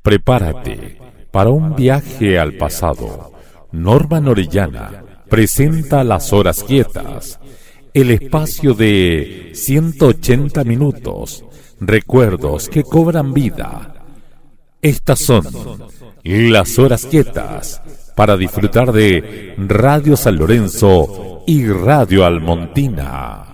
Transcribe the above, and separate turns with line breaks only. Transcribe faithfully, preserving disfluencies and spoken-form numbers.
Prepárate para un viaje al pasado. Norman Orellana presenta Las Horas Quietas, el espacio de ciento ochenta minutos, recuerdos que cobran vida. Estas son Las Horas Quietas, para disfrutar de Radio San Lorenzo y Radio Almontina.